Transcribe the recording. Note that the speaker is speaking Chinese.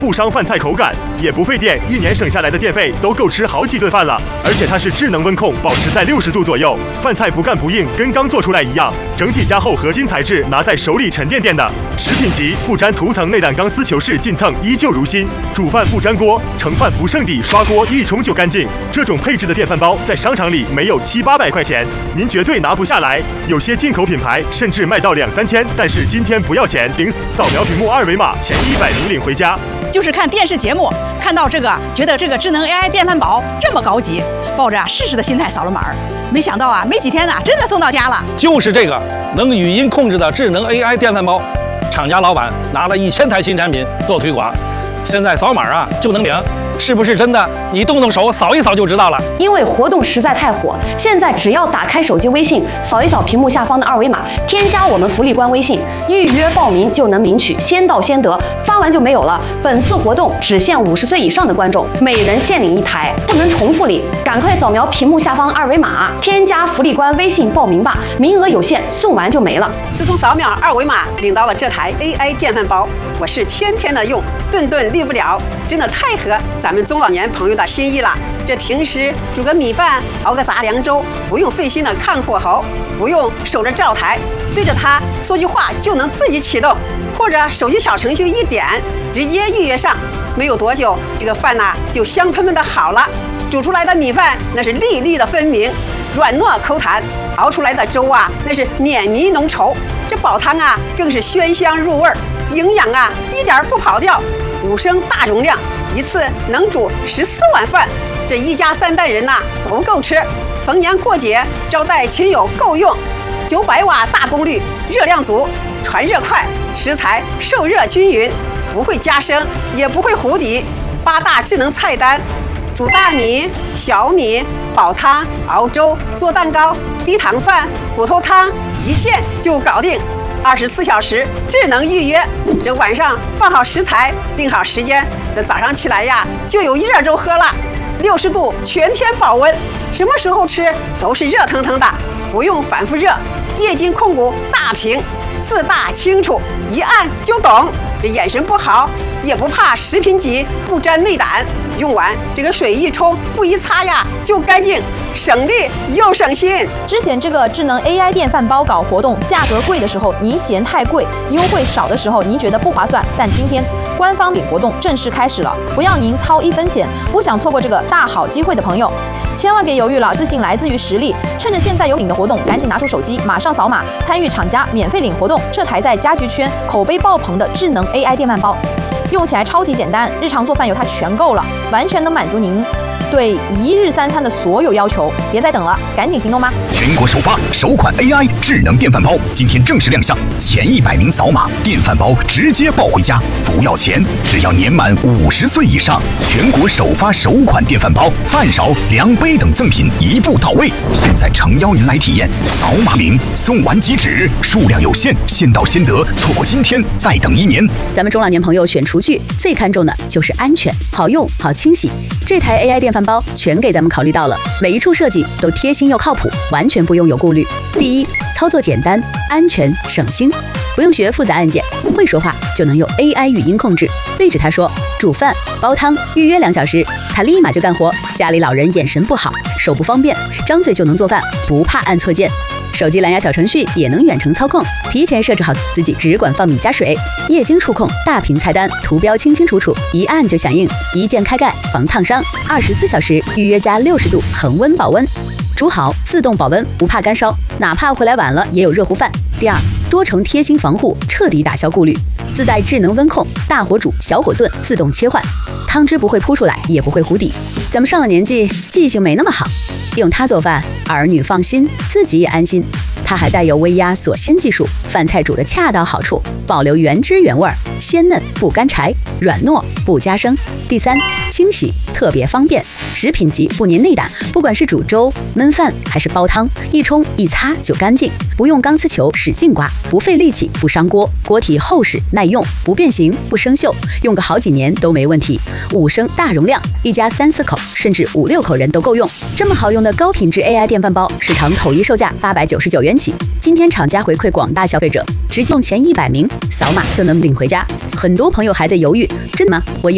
不伤饭菜口感，也不费电，1年省下来的电费都够吃好几顿饭了。而且它是智能温控，保持在60度左右，饭菜不干不硬，跟刚做出来一样。整体加厚合金材质，拿在手里沉甸甸的。食品级不粘涂层内胆钢丝球式进蹭，依旧如新。煮饭不粘锅，盛饭不剩底，刷锅一冲就干净。这种配置的电饭煲在商场里没有700-800块钱，您绝对拿不下来。有些进口品牌甚至卖到2-3千，但是今天不要钱，扫描屏幕2维码，前100名领回家。 就是看电视节目看到这个，觉得这个智能 AI 电饭煲这么高级，抱着试试的心态扫了码儿，没想到啊，没几天真的送到家了。 就是这个能语音控制的智能 AI 电饭煲，厂家老板拿了1000台新产品做推广，现在扫码就能领。是不是真的？你动动手扫一扫就知道了。 因为活动实在太火，现在只要打开手机微信，扫一扫屏幕下方的2维码，添加我们福利官微信，预约报名就能领取，先到先得，发完就没有了。本次活动只限50岁以上的观众，每人限领1台，不能重复领。赶快扫描屏幕下方2维码，添加福利官微信报名吧，名额有限，送完就没了。 自从扫描2维码领到了这台 AI 电饭煲，我是天天的用，顿顿离不了，真的太合咱们中老年朋友的心意了。这平时煮个米饭，熬个杂粮粥，不用费心的看火候，不用守着灶台，对着它说句话就能自己启动，或者手机小程序一点，直接预约上。没有多久，这个饭就香喷喷的好了。煮出来的米饭那是粒粒的分明，软糯口弹；熬出来的粥那是绵密浓稠。这煲汤更是鲜香入味，营养一点不跑掉。5升大容量，一次能煮14碗饭，这1家3代人都够吃。逢年过节招待亲友够用。900瓦大功率，热量足，传热快，食材受热均匀，不会加生，也不会糊底。8大智能菜单：煮大米、小米、煲汤、熬粥、做蛋糕、低糖饭、骨头汤，一键就搞定。24小时智能预约，这晚上放好食材，定好时间，这早上起来就有热粥喝了。60度全天保温，什么时候吃都是热腾腾的，不用反复热。液晶控股大屏，字大清楚，一按就懂。这眼神不好也不怕食品级不沾内胆，用完这个水一冲，不一擦就干净，省力又省心。 之前这个智能 AI 电饭煲搞活动，价格贵的时候您嫌太贵，优惠少的时候您觉得不划算，但今天官方领活动正式开始了，不要您掏1分钱。不想错过这个大好机会的朋友，千万别犹豫了，自信来自于实力。趁着现在有领的活动，赶紧拿出手机，马上扫码参与厂家免费领活动。这台在家居圈口碑爆棚的智能 AI 电饭煲，用起来超级简单，日常做饭有它全够了，完全能满足您对1日3餐的所有要求。别再等了，赶紧行动吧！ 全国首发首款 AI 智能电饭煲，今天正式亮相，前100名扫码，电饭煲直接抱回家，不要钱，只要年满50岁以上。全国首发首款电饭煲，饭勺、量杯等赠品一步到位。现在诚邀您来体验，扫码领，送完即止，数量有限，先到先得，错过今天再等1年。 咱们中老年朋友选厨具最看重的就是安全、好用、好清洗。这台 AI 电饭煲全给咱们考虑到了，每一处设计都贴心又靠谱，完全不用有顾虑。第一，操作简单、安全、省心，不用学复杂按键，会说话就能用 AI 语音控制，对着它说煮饭、煲汤，预约2小时，它立马就干活。家里老人眼神不好，手不方便，张嘴就能做饭，不怕按错键。手机蓝牙小程序也能远程操控，提前设置好自己只管放米加水。液晶触控大屏菜单，图标清清楚楚，一按就响应，一键开盖防烫伤，24小时预约加60度恒温保温，煮好自动保温，不怕干烧，哪怕回来晚了也有热乎饭。第二，多重贴心防护，彻底打消顾虑，自带智能温控，大火煮、小火炖自动切换，汤汁不会扑出来，也不会糊底。咱们上了年纪，记性没那么好，用它做饭，儿女放心，自己也安心。它还带有微压锁鲜技术，饭菜煮得恰到好处，保留原汁原味，鲜嫩不干柴，软糯不加生。第三，清洗特别方便，食品级不粘内胆，不管是煮粥、焖饭还是煲汤，一冲一擦就干净，不用钢丝球使劲刮，不费力气，不伤锅，锅体厚实耐用，不变形不生锈，用个好几年都没问题。5升大容量，一家3、4口甚至5、6口人都够用。这么好用的高品质 AI 电饭煲，市场统一售价899元起。今天厂家回馈广大消费者，直接用前100名扫码就能领回家。很多朋友还在犹豫，真的吗？我也